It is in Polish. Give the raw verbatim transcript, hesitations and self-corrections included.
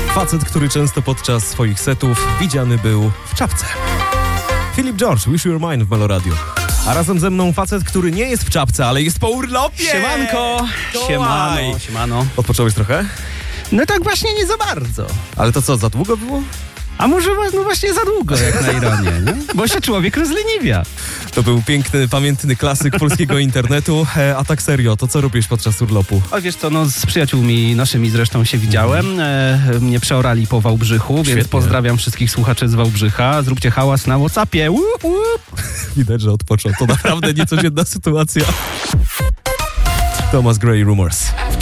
Facet, który często podczas swoich setów widziany był w czapce. Philip George, Wish You Were Mine w Meloradio. A razem ze mną facet, który nie jest w czapce, ale jest po urlopie! Siemanko! Siemano, siemano. Odpocząłeś trochę? No tak właśnie nie za bardzo. Ale to co, za długo było? A może no właśnie za długo, jak na ironię, nie? Bo się człowiek rozleniwia. To był piękny, pamiętny klasyk polskiego internetu. E, a tak serio, to co robisz podczas urlopu? O wiesz co, no z przyjaciółmi naszymi zresztą się widziałem. E, mnie przeorali po Wałbrzychu, Świetnie. Więc pozdrawiam wszystkich słuchaczy z Wałbrzycha. Zróbcie hałas na WhatsAppie. Łup, łup. Widać, że odpoczął. To naprawdę niecodzienna sytuacja. Thomas Gray, Rumors.